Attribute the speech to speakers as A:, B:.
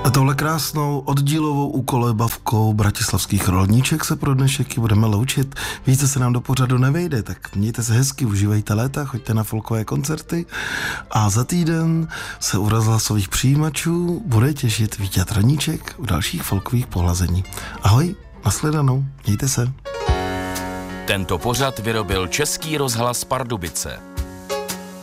A: A touhle krásnou oddílovou úkolebavkou bratislavských rolníček se pro dnešek budeme loučit. Více se nám do pořadu nevejde, tak mějte se hezky, užívejte léta, choďte na folkové koncerty a za týden se u rozhlasových přijímačů bude těšit Vítěz Raníček u dalších folkových pohlazení. Ahoj, nashledanou, mějte se.
B: Tento pořad vyrobil Český rozhlas Pardubice.